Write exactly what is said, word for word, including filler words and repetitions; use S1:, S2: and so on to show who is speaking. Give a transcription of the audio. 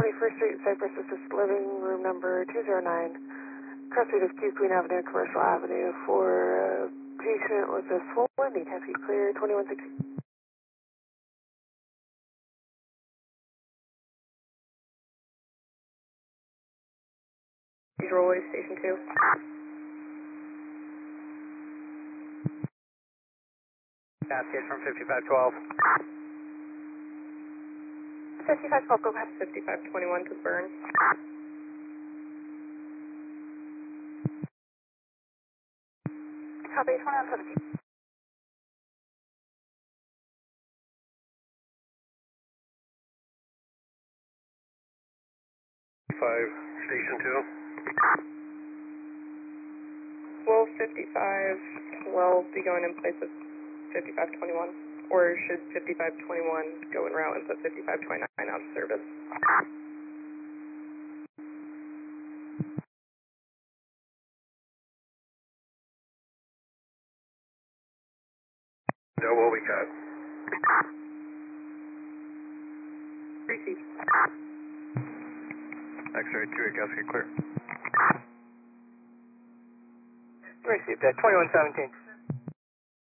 S1: twenty-first Street, Cypress Assisted Living, room number two oh nine, cross street of Q Queen Avenue, Commercial Avenue, for a patient with a swollen knee. Can I see clear twenty-one sixty? Rolling Station two.
S2: Cascade from fifty-five twelve.
S1: fifty-five twelve, go ahead. fifty-five twenty-one to burn. Copy, twenty-one seventeen.
S2: Five Station two.
S1: Will fifty-five twelve be going in place of fifty-five twenty-one? Or should fifty-five twenty-one go en route and put fifty-five twenty-nine out of service?
S2: No, what we got?
S1: Received.
S2: X-ray two eight, cascade clear.
S3: Received at twenty-one seventeen.